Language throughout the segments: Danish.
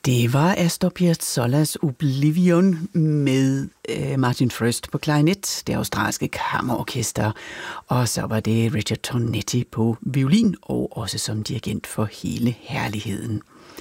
Det var Astor Piazzolla's Oblivion med Martin Fröst på klarinet, det australske kammerorkester, og så var det Richard Tornetti på violin og også som dirigent for hele herligheden.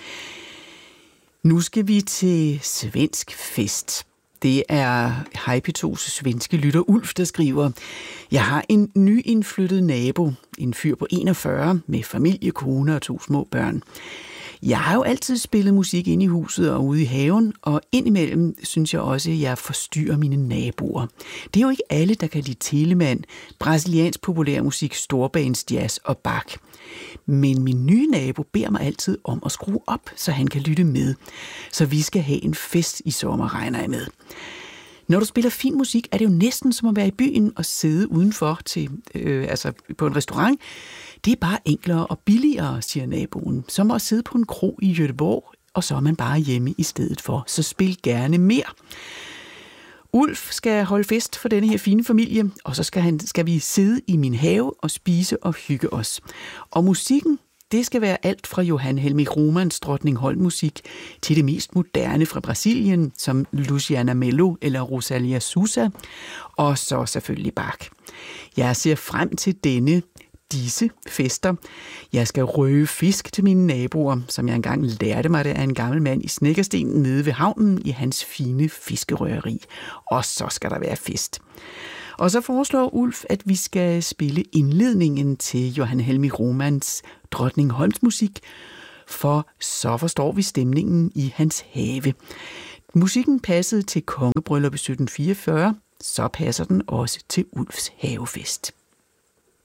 Nu skal vi til svensk fest. Det er Hej-P2's svenske lytter Ulf, der skriver: Jeg har en nyindflyttet nabo, en fyr på 41 med familie, kone og 2 små børn. Jeg har jo altid spillet musik inde i huset og ude i haven, og indimellem synes jeg også, at jeg forstyrrer mine naboer. Det er jo ikke alle, der kan lide Telemann, brasiliansk populærmusik, storbands, jazz og Bach. Men min nye nabo beder mig altid om at skrue op, så han kan lytte med. Så vi skal have en fest i sommer, regner jeg med. Når du spiller fin musik, er det jo næsten som at være i byen og sidde udenfor på en restaurant. Det er bare enklere og billigere, siger naboen, som at sidde på en kro i Göteborg, og så er man bare hjemme i stedet for. Så spil gerne mere. Ulf skal holde fest for denne her fine familie, og så skal vi sidde i min have og spise og hygge os. Og musikken, det skal være alt fra Johan Helmig Romans Drottningholm musik til det mest moderne fra Brasilien, som Luciana Mello eller Rosalia Sousa, og så selvfølgelig Bach. Jeg ser frem til disse fester. Jeg skal røge fisk til mine naboer, som jeg engang lærte mig det af en gammel mand i Snekkersten nede ved havnen i hans fine fiskerøgeri. Og så skal der være fest. Og så foreslår Ulf, at vi skal spille indledningen til Johan Helmig Romans Drottningholms musik, for så forstår vi stemningen i hans have. Musikken passede til kongebryllup i 1744, så passer den også til Ulfs havefest.